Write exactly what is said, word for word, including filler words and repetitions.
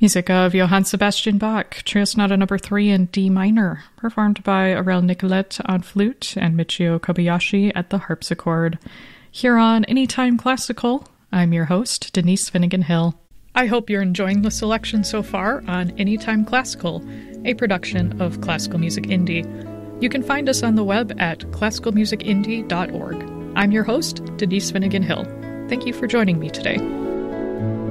Music of Johann Sebastian Bach, Trio Sonata number three in D minor, performed by Aurel Nicolette on flute and Michio Kobayashi at the harpsichord. Here on Anytime Classical, I'm your host, Denise Finnegan Hill. I hope you're enjoying the selection so far on Anytime Classical, a production of Classical Music Indie. You can find us on the web at classical music indie dot org. I'm your host, Denise Finnegan Hill. Thank you for joining me today.